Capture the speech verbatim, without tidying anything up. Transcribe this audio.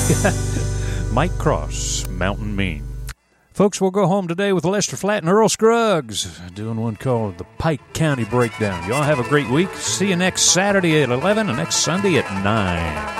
Mike Cross, Mountain Mean. Folks, we'll go home today with Lester Flatt and Earl Scruggs doing one called the Pike County Breakdown. Y'all have a great week. See you next Saturday at eleven and next Sunday at nine.